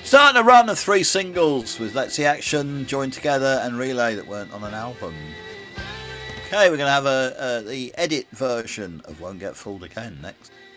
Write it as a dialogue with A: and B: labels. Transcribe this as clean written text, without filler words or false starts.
A: Starting a run of 3 singles with Let's See Action, Join Together and Relay that weren't on an album. Okay, we're going to have the edit version of Won't Get Fooled Again next.